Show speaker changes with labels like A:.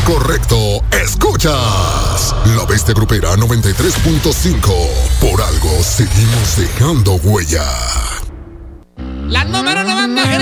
A: correcto. Escuchas La Bestia Grupera 93.5. Por algo seguimos dejando huella.
B: La número 90,